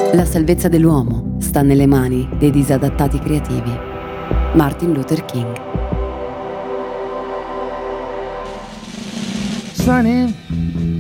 La salvezza dell'uomo sta nelle mani dei disadattati creativi. Martin Luther King. Sunny,